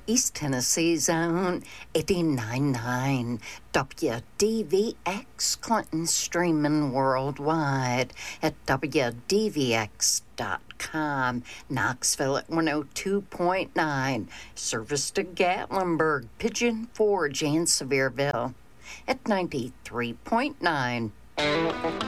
East Tennessee's own 89.9 WDVX, Clinton, streaming worldwide at WDVX.com. Knoxville at 102.9, service to Gatlinburg, Pigeon Forge, and Sevierville at 93.9.